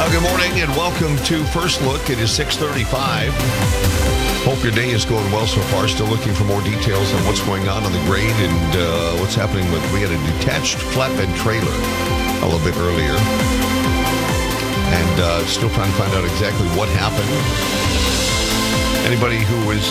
Good morning and welcome to First Look. It is 6:35. Hope your day is going well so far. Still looking for more details on what's going on the grade and what's happening with. We had a detached flatbed trailer a little bit earlier, and still trying to find out exactly what happened. Anybody who is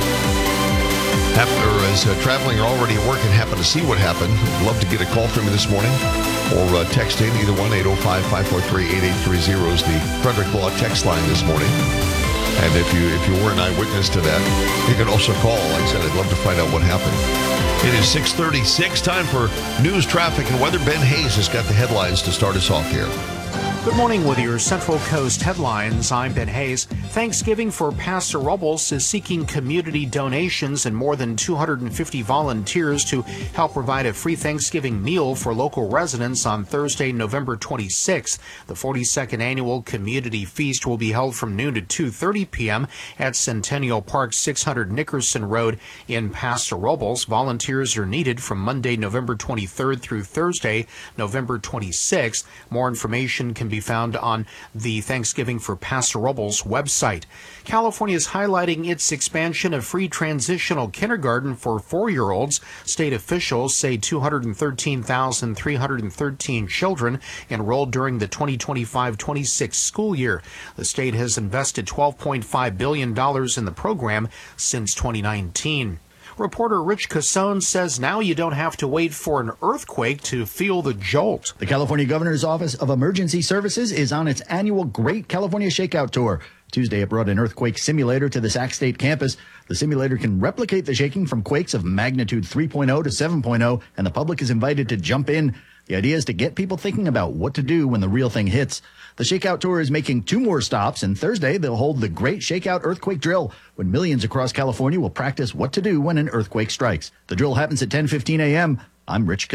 traveling or already at work and happen to see what happened, I'd love to get a call from you this morning. Or text in either 1-805-543-8830 is the Frederick Law text line this morning. And if you were an eyewitness to that, you can also call. Like I said, I'd love to find out what happened. It is 6:36, time for news, traffic, and weather. Ben Hayes has got the headlines to start us off here. Good morning with your Central Coast headlines. I'm Ben Hayes. Thanksgiving for Paso Robles is seeking community donations and more than 250 volunteers to help provide a free Thanksgiving meal for local residents on Thursday, November 26th. The 42nd annual community feast will be held from noon to 2:30 p.m. at Centennial Park, 600 Nickerson Road in Paso Robles. Volunteers are needed from Monday, November 23rd through Thursday, November 26th. More information can be found on the Thanksgiving for Paso Robles website. California is highlighting its expansion of free transitional kindergarten for 4-year-olds. State officials say 213,313 children enrolled during the 2025-26 school year. The state has invested $12.5 billion in the program since 2019. Reporter Rich Casone says now you don't have to wait for an earthquake to feel the jolt. The California Governor's Office of Emergency Services is on its annual Great California Shakeout Tour. Tuesday, it brought an earthquake simulator to the Sac State campus. The simulator can replicate the shaking from quakes of magnitude 3.0 to 7.0, and the public is invited to jump in. The idea is to get people thinking about what to do when the real thing hits. The Shakeout Tour is making 2 more stops, and Thursday they'll hold the Great Shakeout Earthquake Drill, when millions across California will practice what to do when an earthquake strikes. The drill happens at 10:15 a.m. I'm Rich